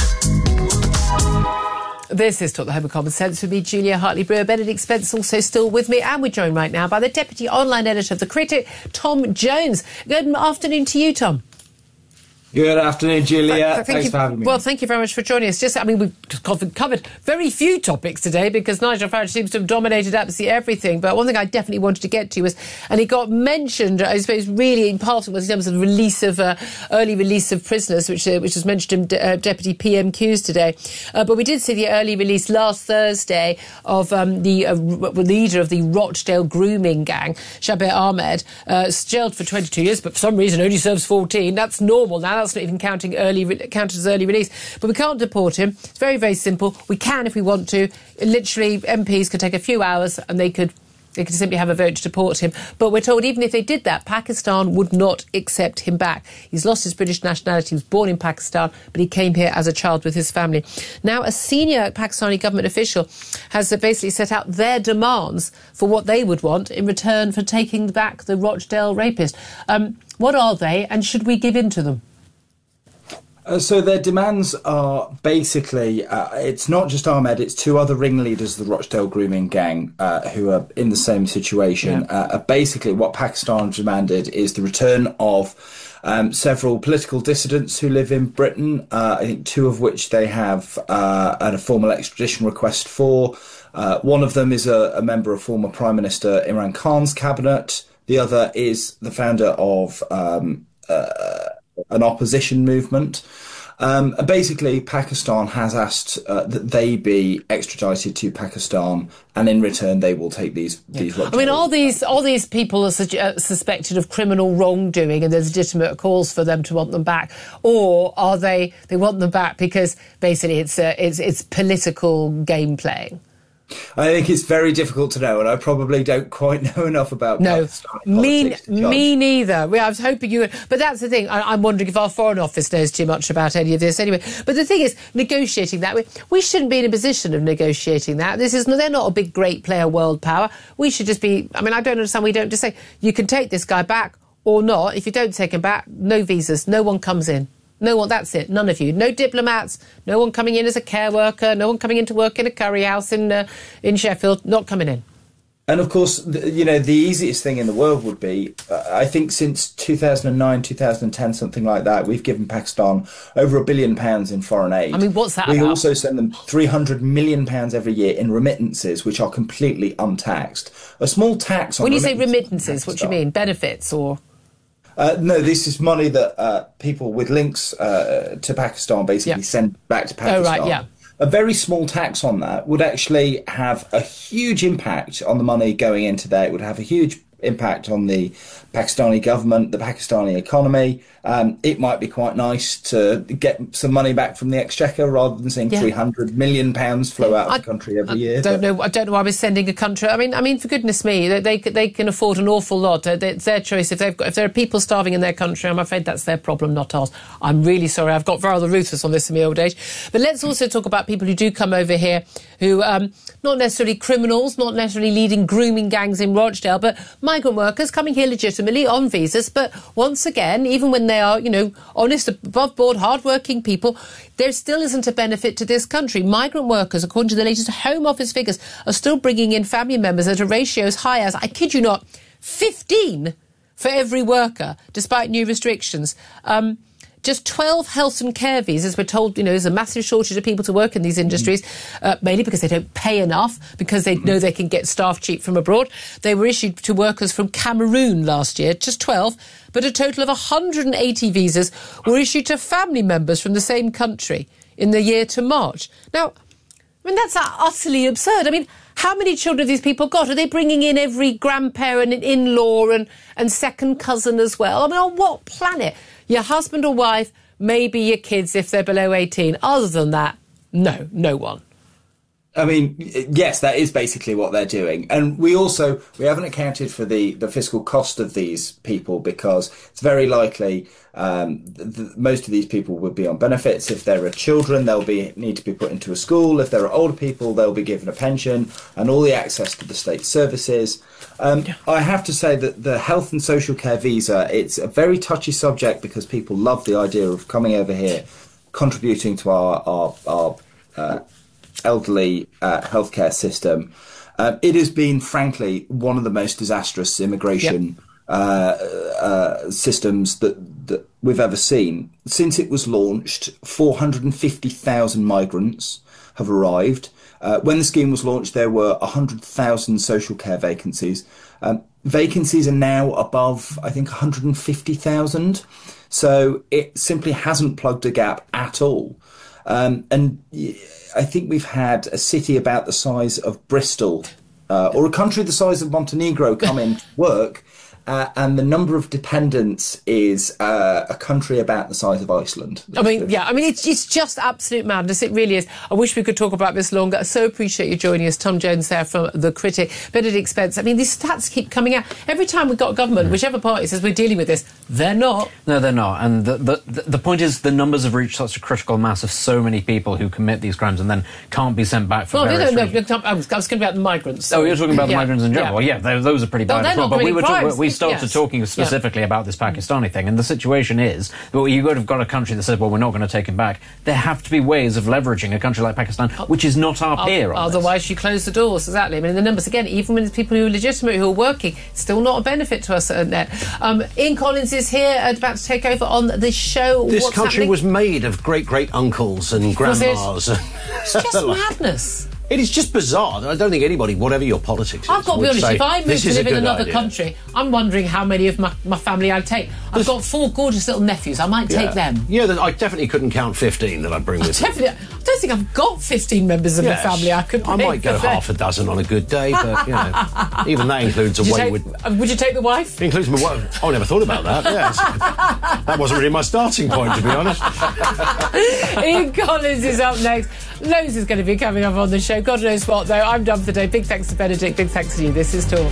This is Talk, the Home of Common Sense, with me, Julia Hartley-Brewer. Benedict Spence also still with me, and we're joined right now by the Deputy Online Editor of The Critic, Tom Jones. Good afternoon to you, Tom. Good afternoon, Julia. Thanks for having me. Well, thank you very much for joining us. We've covered very few topics today because Nigel Farage seems to have dominated absolutely everything. But one thing I definitely wanted to get to was, and it got mentioned, I suppose, really in part was in terms of the release of early release of prisoners, which was mentioned in Deputy PMQs today. But we did see the early release last Thursday of the leader of the Rochdale grooming gang, Shabir Ahmed, jailed for 22 years, but for some reason only serves 14. That's normal now. That's not even counted as early release. But we can't deport him. It's very, very simple. We can if we want to. Literally, MPs could take a few hours and they could They could simply have a vote to deport him. But we're told even if they did that, Pakistan would not accept him back. He's lost his British nationality. He was born in Pakistan, but he came here as a child with his family. Now, a senior Pakistani government official has basically set out their demands for what they would want in return for taking back the Rochdale rapist. What are they, and should we give in to them? So their demands are basically, it's not just Ahmed, it's two other ringleaders of the Rochdale grooming gang who are in the same situation. Yeah. Basically, what Pakistan demanded is the return of several political dissidents who live in Britain, I think two of which they have a formal extradition request for. One of them is a member of former Prime Minister Imran Khan's cabinet. The other is the founder of an opposition movement. Basically, Pakistan has asked that they be extradited to Pakistan, and in return, they will take these. I mean, all these people are suspected of criminal wrongdoing, and there's legitimate calls for them to want them back, or are they want them back because basically it's political game playing? I think it's very difficult to know, and I probably don't quite know enough about Pakistani politics. Me neither. I was hoping you would. But that's the thing. I'm wondering if our Foreign Office knows too much about any of this anyway. But the thing is, negotiating that, we shouldn't be in a position of negotiating that. They're not a big, great player world power. We should just be, I mean, I don't understand. We don't just say, you can take this guy back or not. If you don't take him back, no visas, no one comes in. No one, that's it, none of you. No diplomats, no one coming in as a care worker, no one coming in to work in a curry house in Sheffield, not coming in. And of course, the easiest thing in the world would be, I think since 2009, 2010, something like that, we've given Pakistan over £1 billion in foreign aid. I mean, what's that We about? also send them £300 million every year in remittances, which are completely untaxed. A small tax on When you say remittances, what do you mean? Benefits or... no, this is money that people with links to Pakistan basically send back to Pakistan. Oh, right, yeah. A very small tax on that would actually have a huge impact on the money going into there. It would have a huge impact on the Pakistani government, the Pakistani economy. It might be quite nice to get some money back from the Exchequer rather than seeing £300 million flow out of the country every year. I don't know why we're sending a country. I mean, for goodness me, they can afford an awful lot. It's their choice. If there are people starving in their country, I'm afraid that's their problem, not ours. I'm really sorry. I've got rather ruthless on this in my old age. But let's also talk about people who do come over here who not necessarily criminals, not necessarily leading grooming gangs in Rochdale, but migrant workers coming here legitimately on visas. But once again, even when they are, honest, above-board, hard-working people, there still isn't a benefit to this country. Migrant workers, according to the latest Home Office figures, are still bringing in family members at a ratio as high as, I kid you not, 15 for every worker, despite new restrictions. Just 12 health and care visas. We're told, there's a massive shortage of people to work in these industries, mainly because they don't pay enough, because they know they can get staff cheap from abroad. They were issued to workers from Cameroon last year, just 12, but a total of 180 visas were issued to family members from the same country in the year to March. Now, that's utterly absurd. How many children have these people got? Are they bringing in every grandparent and in-law and second cousin as well? On what planet? Your husband or wife, maybe your kids if they're below 18. Other than that, no one. Yes, that is basically what they're doing. And we haven't accounted for the fiscal cost of these people, because it's very likely most of these people would be on benefits. If there are children, they'll need to be put into a school. If there are older people, they'll be given a pension and all the access to the state services. I have to say that the health and social care visa, it's a very touchy subject because people love the idea of coming over here, contributing to our elderly healthcare system. It has been, frankly, one of the most disastrous immigration systems that we've ever seen. Since it was launched, 450,000 migrants have arrived. When the scheme was launched, there were 100,000 social care vacancies. Vacancies are now above, I think, 150,000. So it simply hasn't plugged a gap at all. And I think we've had a city about the size of Bristol or a country the size of Montenegro come in to work, and the number of dependents is a country about the size of Iceland. It's just absolute madness. It really is. I wish we could talk about this longer. I so appreciate you joining us. Tom Jones there from The Critic. Benedict Spence. I mean, these stats keep coming out. Every time we've got a government, whichever party says we're dealing with this, they're not. No, they're not. And the point is the numbers have reached such a critical mass of so many people who commit these crimes and then can't be sent back for various reasons. I was going to be about the migrants. Oh, you're talking about the migrants in general? Yeah. Well, those are pretty bad as well. But we started talking specifically about this Pakistani thing, and the situation is that you would have got a country that says, well, we're not going to take him back. There have to be ways of leveraging a country like Pakistan, which is not our peer. Otherwise, you close the doors. Exactly. I mean, the numbers again, even when it's people who are legitimate, who are working, still not a benefit to us. Ian Collins is here, about to take over on the show. This country was made of great uncles and grandmas. It's just madness. It is just bizarre. I don't think anybody, whatever your politics is, I've got to be honest, if I moved to live in another country, I'm wondering how many of my family I'd take. I've got 4 gorgeous little nephews. I might take them. Yeah, I definitely couldn't count 15 that I'd bring with me. I don't think I've got 15 members of my family I could bring. I might go half a dozen on a good day, but, even that includes a wayward... Would you take the wife? It includes my wife. I never thought about that, yes. That wasn't really my starting point, to be honest. Ian Collins is up next. Loads is going to be coming up on the show. God knows what, though. I'm done for today. Big thanks to Benedict. Big thanks to you. This is Talk.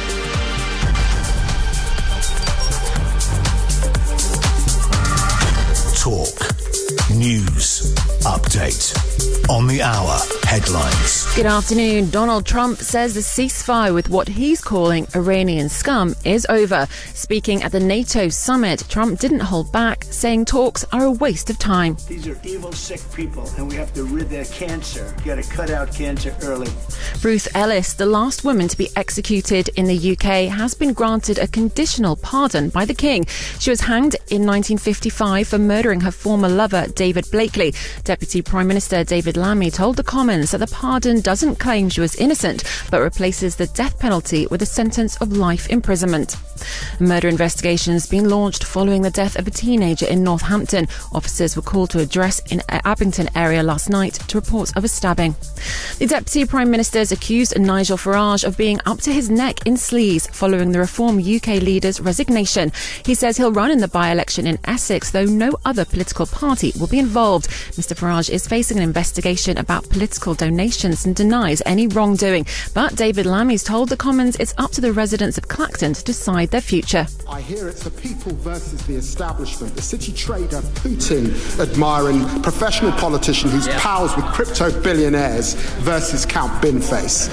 Talk. News. Update. On the hour. Headlines. Good afternoon. Donald Trump says the ceasefire with what he's calling Iranian scum is over. Speaking at the NATO summit, Trump didn't hold back, saying talks are a waste of time. These are evil, sick people, and we have to rid their cancer. Got to cut out cancer early. Ruth Ellis, the last woman to be executed in the UK, has been granted a conditional pardon by the King. She was hanged in 1955 for murdering her former lover, David Blakely. Deputy Prime Minister David Lammy told the Commons that the pardon doesn't claim she was innocent, but replaces the death penalty with a sentence of life imprisonment. A murder investigation has been launched following the death of a teenager in Northampton. Officers were called to address in Abington area last night to reports of a stabbing. The Deputy Prime Minister's accused Nigel Farage of being up to his neck in sleaze following the Reform UK leader's resignation. He says he'll run in the by-election in Essex, though no other political party will be involved. Mr Farage is facing an investigation about political donations and denies any wrongdoing. But David Lammy's told the Commons it's up to the residents of Clacton to decide their future. I hear it's the people versus the establishment, the city trader, Putin-admiring professional politician who's pals with crypto billionaires versus Count Binface.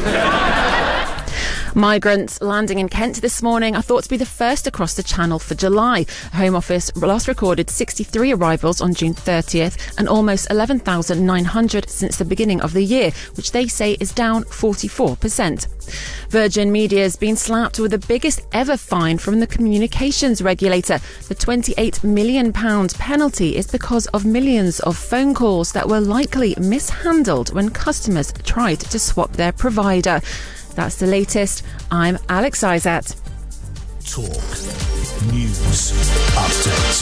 Migrants landing in Kent this morning are thought to be the first across the Channel for July. Home Office last recorded 63 arrivals on June 30th and almost 11,900 since the beginning of the year, which they say is down 44%. Virgin Media has been slapped with the biggest ever fine from the communications regulator. The £28 million penalty is because of millions of phone calls that were likely mishandled when customers tried to swap their provider. That's the latest. I'm Alex Izat. Talk. News. Update.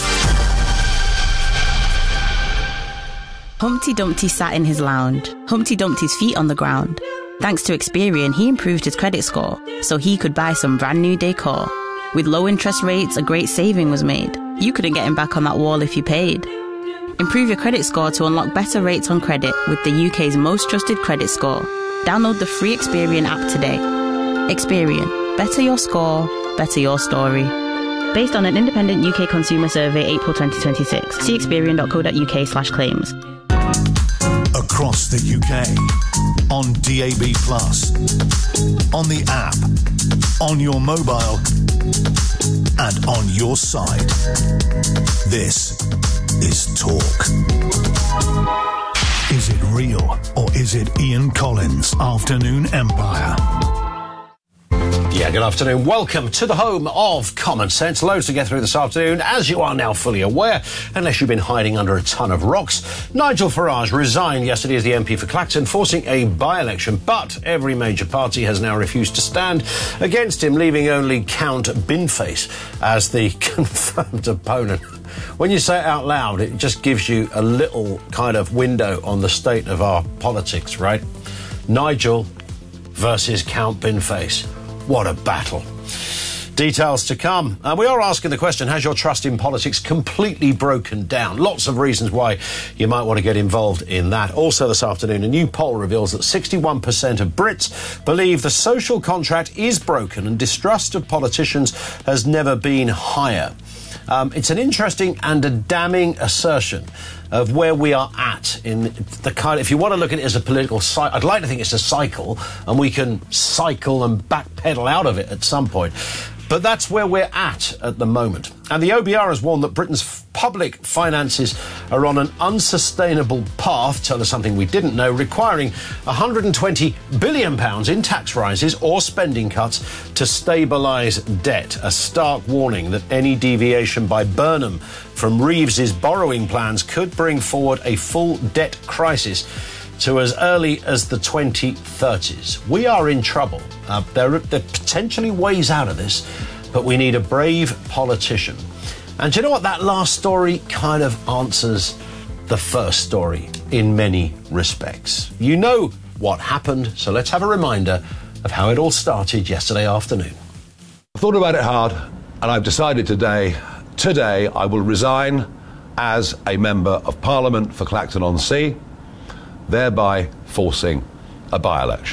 Humpty Dumpty sat in his lounge, Humpty Dumpty's feet on the ground. Thanks to Experian, he improved his credit score so he could buy some brand new decor. With low interest rates, a great saving was made. You couldn't get him back on that wall if you paid. Improve your credit score to unlock better rates on credit with the UK's most trusted credit score. Download the free Experian app today. Experian. Better your score, better your story. Based on an independent UK consumer survey, April 2026. See experian.co.uk/claims. Across the UK. On DAB+. On the app. On your mobile. And on your side. This is Talk. Is it real or is it Ian Collins' Afternoon Empire? Yeah, good afternoon. Welcome to the home of Common Sense. Loads to get through this afternoon, as you are now fully aware, unless you've been hiding under a ton of rocks. Nigel Farage resigned yesterday as the MP for Clacton, forcing a by-election, but every major party has now refused to stand against him, leaving only Count Binface as the confirmed opponent. When you say it out loud, it just gives you a little kind of window on the state of our politics, right? Nigel versus Count Binface. What a battle. Details to come. We are asking the question, has your trust in politics completely broken down? Lots of reasons why you might want to get involved in that. Also this afternoon, a new poll reveals that 61% of Brits believe the social contract is broken and distrust of politicians has never been higher. It's an interesting and a damning assertion of where we are at in the kind. If you want to look at it as a political cycle, I'd like to think it's a cycle, and we can cycle and backpedal out of it at some point. But that's where we're at the moment. And the OBR has warned that Britain's public finances are on an unsustainable path, tell us something we didn't know, requiring £120 billion in tax rises or spending cuts to stabilise debt. A stark warning that any deviation by Burnham from Reeves's borrowing plans could bring forward a full debt crisis to as early as the 2030s. We are in trouble. There are potentially ways out of this, but we need a brave politician. And do you know what? That last story kind of answers the first story in many respects. You know what happened, so let's have a reminder of how it all started yesterday afternoon. I've thought about it hard, and I've decided today I will resign as a Member of Parliament for Clacton-on-Sea, thereby forcing a by-election.